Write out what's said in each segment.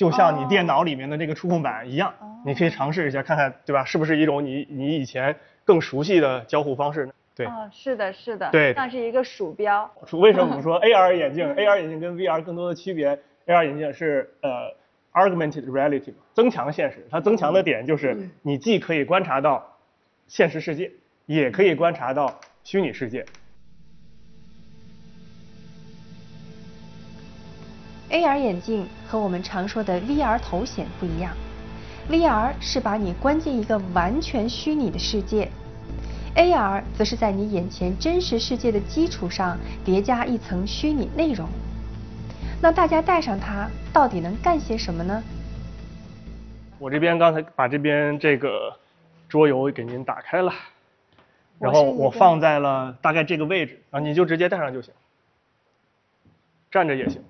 就像你电脑里面的那个触控板一样，你可以尝试一下看看，对吧？是不是一种你以前更熟悉的交互方式呢？对， 是的，是的， 对， 像是一个鼠标。 为什么我们说 AR 眼镜？AR 眼镜跟 VR 更多的区别，AR 眼镜是augmented reality 增强现实，它增强的点就是你既可以观察到现实世界，也可以观察到虚拟世界。 AR 眼镜和我们常说的 VR 头显不一样 ，VR 是把你关进一个完全虚拟的世界 ，AR 则是在你眼前真实世界的基础上叠加一层虚拟内容。那大家戴上它到底能干些什么呢？ 我这边刚才把这边这个桌游给您打开了，然后我放在了大概这个位置，然后你就直接戴上就行，站着也行。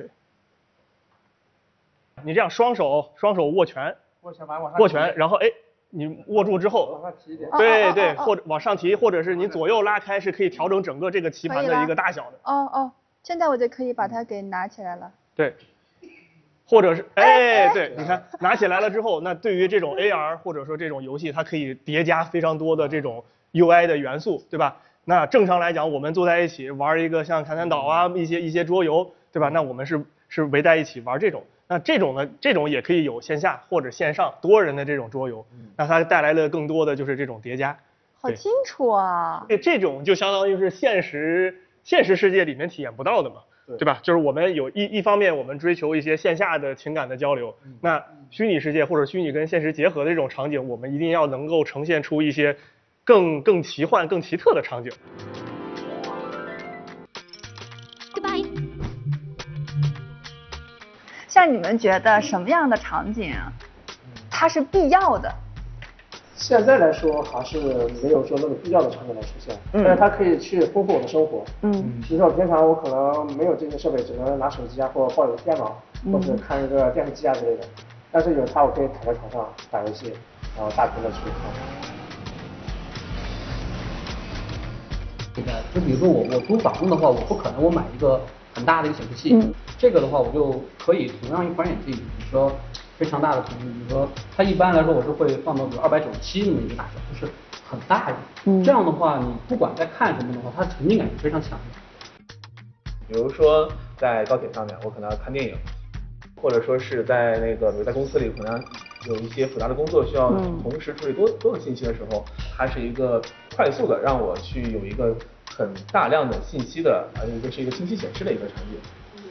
你这样双手握拳，握拳，然后哎，你握住之后， 往上提一点， 对，或者往上提，或者是你左右拉开，是可以调整整个这个棋盘的一个大小的。 现在我就可以把它给拿起来了。 对，或者是对，你看拿起来了之后，那对于这种 AR 或者说这种游戏，它可以叠加非常多的这种 UI 的元素，对吧？那正常来讲，我们坐在一起玩一个像砍砍岛啊，一些桌游，对吧？那我们是围在一起玩这种。那这种呢，这种也可以有线下或者线上多人的这种桌游，那它带来的更多的就是这种叠加。 好清楚啊！ 这种就相当于是现实世界里面体验不到的嘛，对吧？就是我们有一方面我们追求一些线下的情感的交流，那虚拟世界或者虚拟跟现实结合的这种场景，我们一定要能够呈现出一些更奇幻、更奇特的场景。 像你们觉得什么样的场景它是必要的？ 现在来说还是没有说那个必要的场景来出现，但是它可以去丰富我的生活。比如说平常我可能没有这些设备，只能拿手机啊，或者抱一个电脑，或者看一个电视机啊之类的。但是有它，我可以躺在床上打游戏，然后大屏的去看。 就比如说我租房子的话，我不可能我买一个很大的一个显示器，这个的话我就可以同样一款眼镜，比如说非常大的屏幕，比如说它一般来说我是会放到比如297那么一个大小，就是很大一点。这样的话，你不管在看什么的话，它沉浸感是非常强的。 比如说在高铁上面，我可能要看电影，或者说是在比如在公司里可能有一些复杂的工作需要同时处理多个信息的时候，它是一个快速的让我去有一个很大量的信息的，是一个信息显示的一个场景。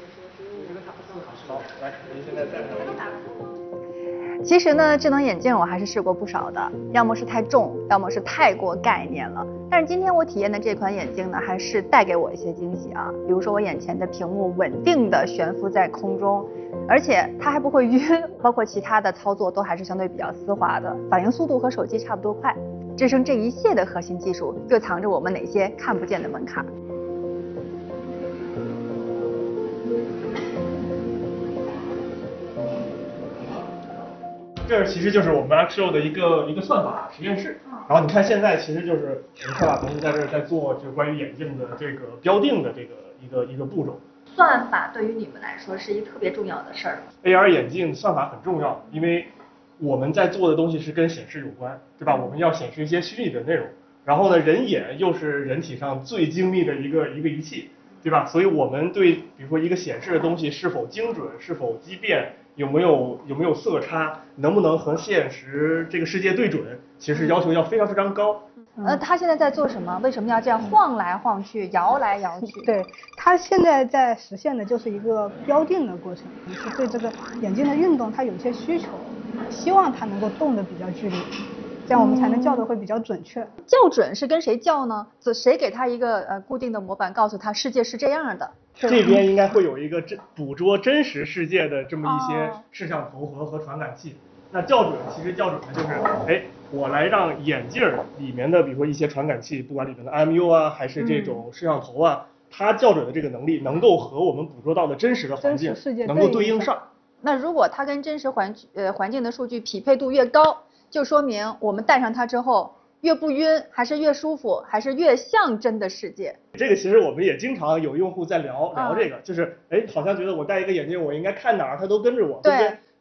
好，来，您现在戴上。 其实呢，智能眼镜我还是试过不少的，要么是太重，要么是太过概念了。但是今天我体验的这款眼镜呢，还是带给我一些惊喜啊。比如说我眼前的屏幕稳定的悬浮在空中，而且它还不会晕，包括其他的操作都还是相对比较丝滑的，反应速度和手机差不多快。支撑这一切的核心技术，又藏着我们哪些看不见的门槛？ 这其实就是我们 Axio 的一个算法实验室。然后你看现在其实就是我们算法同事在这儿在做就关于眼镜的这个标定的这个一个步骤。 算法对于你们来说是一个特别重要的事儿。 AR 眼镜算法很重要，因为我们在做的东西是跟显示有关，对吧？我们要显示一些虚拟的内容，然后呢，人眼又是人体上最精密的一个仪器，对吧？所以我们对比如说一个显示的东西是否精准，是否畸变，有没有色差，能不能和现实这个世界对准，其实要求要非常非常高。 他现在在做什么？为什么要这样晃来晃去、摇来摇去？ 对，他现在在实现的就是一个标定的过程，是对这个眼睛的运动它有一些需求，希望它能够动得比较剧烈，这样我们才能校得会比较准确。 校准是跟谁校呢？谁给他一个固定的模板，告诉他世界是这样的？ 这边应该会有一个捕捉真实世界的这么一些摄像头和传感器。那校准其实校准的就是，我来让眼镜里面的，比如说一些传感器，不管里面的 IMU 啊，还是这种摄像头啊，它校准的这个能力能够和我们捕捉到的真实的环境能够对应上。 那如果它跟真实环境的数据匹配度越高，就说明我们戴上它之后越不晕，还是越舒服，还是越像真的世界。 这个其实我们也经常有用户在聊这个，就是好像觉得我戴一个眼镜，我应该看哪儿它都跟着我，对不对？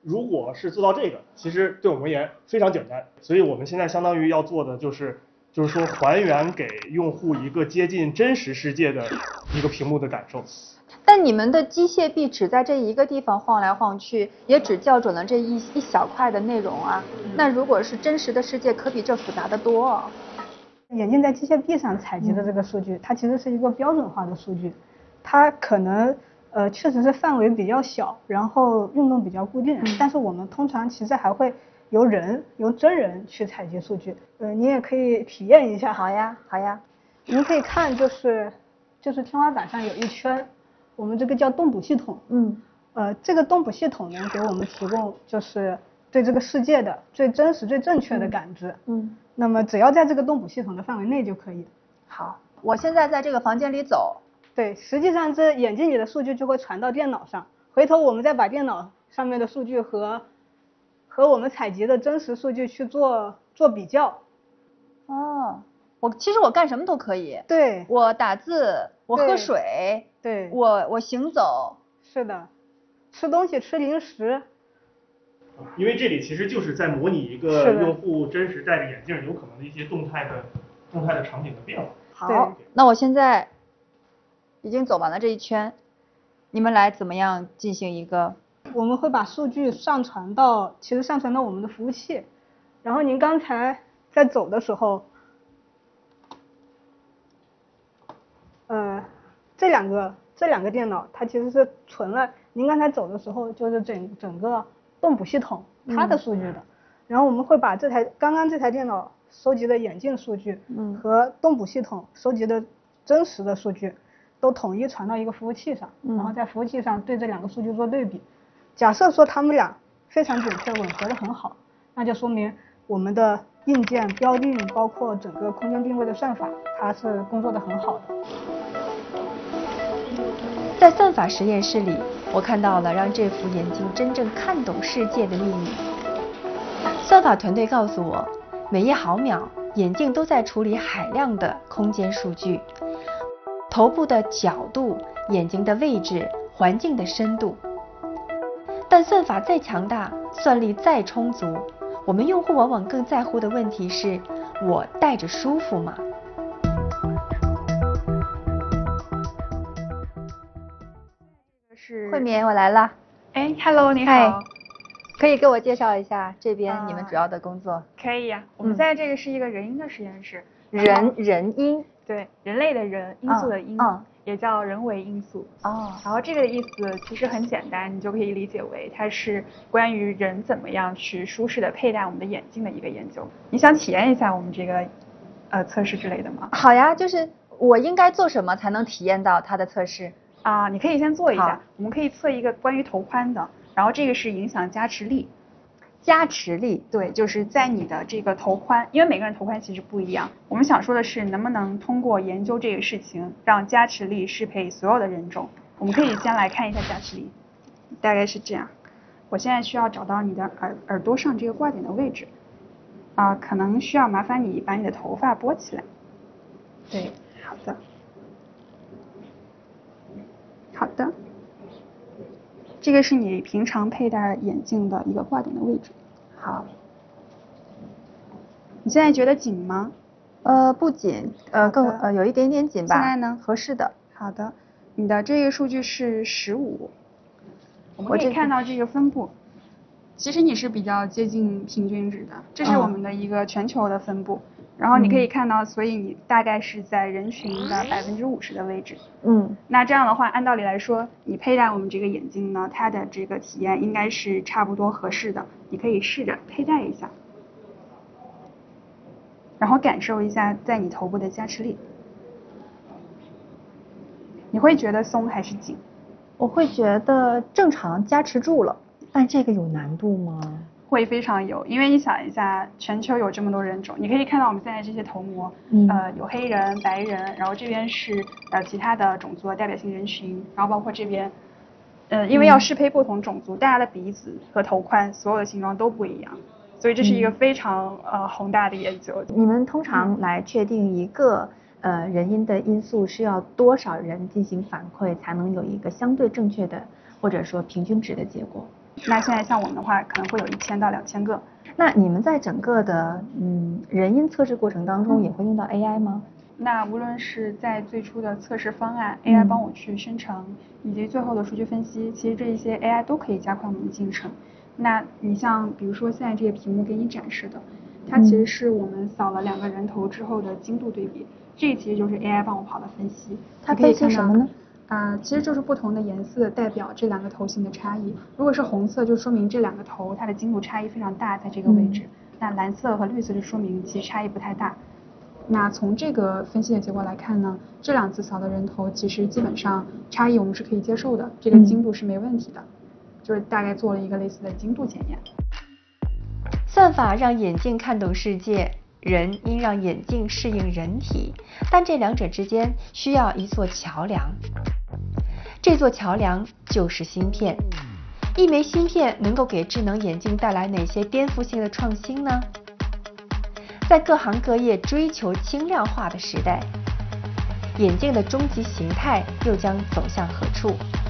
如果是做到这个，其实对我们而言非常简单。所以我们现在相当于要做的就是说还原给用户一个接近真实世界的一个屏幕的感受。 但你们的机械臂只在这一个地方晃来晃去，也只校准了这一小块的内容啊。那如果是真实的世界，可比这复杂的多。 眼镜在机械臂上采集的这个数据，它其实是一个标准化的数据，它可能确实是范围比较小，然后运动比较固定，但是我们通常其实还会由真人去采集数据。你也可以体验一下。 好呀，好呀。 您可以看就是天花板上有一圈，我们这个叫动捕系统。这个动捕系统能给我们提供就是对这个世界的最真实、最正确的感知。那么只要在这个动捕系统的范围内就可以。 好，我现在在这个房间里走。 对，实际上这眼镜里的数据就会传到电脑上，回头我们再把电脑上面的数据和我们采集的真实数据去做比较。 哦，其实我干什么都可以。 对， 我打字，我喝水， 对， 我行走。 是的，吃东西吃零食。 因为这里其实就是在模拟一个用户真实戴着眼镜有可能的一些动态的场景的变化。 好，那我现在已经走完了这一圈，你们来怎么样进行一个？ 我们会把数据上传到我们的服务器，然后您刚才在走的时候，这两个电脑它其实是存了您刚才走的时候就是整个动捕系统它的数据的，然后我们会把刚刚这台电脑收集的眼镜数据和动捕系统收集的真实的数据都统一传到一个服务器上，然后在服务器上对这两个数据做对比。假设说他们俩非常准确吻合的很好，那就说明我们的硬件标定包括整个空间定位的算法它是工作的很好的。 在算法实验室里，我看到了让这副眼镜真正看懂世界的秘密。算法团队告诉我，每一毫秒眼镜都在处理海量的空间数据，头部的角度、眼睛的位置、环境的深度。但算法再强大，算力再充足，我们用户往往更在乎的问题是：我戴着舒服吗？ 慧敏，我来了。 哎 ，Hello， 你好。 可以给我介绍一下这边你们主要的工作？ 可以呀，我们现在这个是一个人因的实验室。 人因？ 对，人类的人，因素的因，也叫人为因素。然后这个的意思其实很简单，你就可以理解为它是关于人怎么样去舒适的佩戴我们的眼镜的一个研究。你想体验一下我们这个测试之类的吗？ 好呀，就是我应该做什么才能体验到它的测试？ 你可以先做一下，我们可以测一个关于头宽的，然后这个是影响加持力。 加持力， 对，就是在你的这个头宽，因为每个人头宽其实不一样。我们想说的是，能不能通过研究这个事情，让加持力适配所有的人种？我们可以先来看一下加持力，大概是这样。我现在需要找到你的耳朵上这个挂点的位置，可能需要麻烦你把你的头发拨起来。对，好的，好的。这个是你平常佩戴眼镜的一个挂点的位置。好，你现在觉得紧吗？ 不紧，更有一点点紧吧。 现在呢？ 合适的。 好的，你的这个数据是15。我们可以看到这个分布，其实你是比较接近平均值的，这是我们的一个全球的分布。然后你可以看到，所以你大概是在人群的50%的位置。那这样的话，按道理来说，你佩戴我们这个眼镜呢，它的这个体验应该是差不多合适的。你可以试着佩戴一下，然后感受一下在你头部的加持力。你会觉得松还是紧？ 我会觉得正常加持住了，但这个有难度吗？ 会非常有，因为你想一下，全球有这么多人种，你可以看到我们现在这些头模，有黑人、白人，然后这边是其他的种族的代表性人群，然后包括这边，因为要适配不同种族，大家的鼻子和头宽所有的形状都不一样，所以这是一个非常宏大的研究。 你们通常来确定一个人因的因素是要多少人进行反馈才能有一个相对正确的或者说平均值的结果？ 那现在像我们的话，可能会有1000到2000个。 那你们在整个的人因测试过程当中也会用到 AI 吗？ 那无论是在最初的测试方案，AI 帮我去生成，以及最后的数据分析，其实这一些 AI 都可以加快我们的进程。那你像比如说现在这个屏幕给你展示的，它其实是我们扫了2个人头之后的精度对比，这其实就是 AI 帮我跑的分析。 它分析什么呢？ 其实就是不同的颜色代表这2个头型的差异。如果是红色，就说明这2个头它的精度差异非常大，在这个位置。那蓝色和绿色就说明其实差异不太大。那从这个分析的结果来看呢，这2次扫的人头其实基本上差异我们是可以接受的，这个精度是没问题的，就是大概做了一个类似的精度检验。 算法让眼镜看懂世界，人应让眼镜适应人体，但这2者之间需要一座桥梁。这座桥梁就是芯片。一枚芯片能够给智能眼镜带来哪些颠覆性的创新呢？在各行各业追求轻量化的时代，眼镜的终极形态又将走向何处？